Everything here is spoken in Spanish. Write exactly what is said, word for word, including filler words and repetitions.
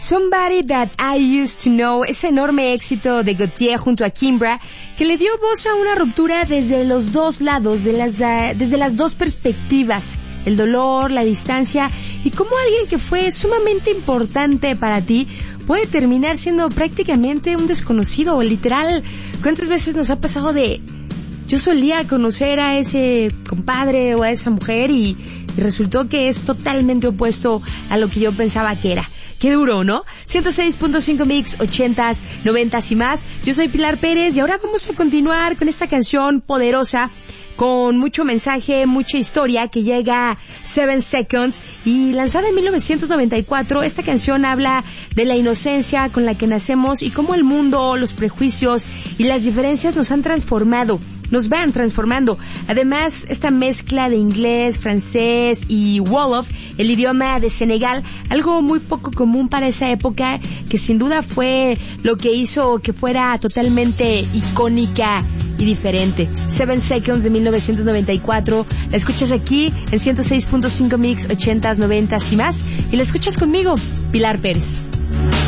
Somebody That I Used to Know, ese enorme éxito de Gotye junto a Kimbra, que le dio voz a una ruptura desde los dos lados, de las, de, desde las dos perspectivas, el dolor, la distancia, y cómo alguien que fue sumamente importante para ti puede terminar siendo prácticamente un desconocido, literal. ¿Cuántas veces nos ha pasado de... Yo solía conocer a ese compadre o a esa mujer y, y resultó que es totalmente opuesto a lo que yo pensaba que era? Qué duro, ¿no? ciento seis punto cinco Mix, ochentas, noventas y más. Yo soy Pilar Pérez y ahora vamos a continuar con esta canción poderosa, con mucho mensaje, mucha historia, que llega Seven Seconds, y lanzada en mil novecientos noventa y cuatro. Esta canción habla de la inocencia con la que nacemos y cómo el mundo, los prejuicios y las diferencias nos han transformado, nos van transformando. Además, esta mezcla de inglés, francés y wolof, el idioma de Senegal, algo muy poco común para esa época, que sin duda fue lo que hizo que fuera totalmente icónica y diferente. Seven Seconds de mil novecientos noventa y cuatro, la escuchas aquí en ciento seis punto cinco Mix, ochentas, noventas y más, y la escuchas conmigo, Pilar Pérez.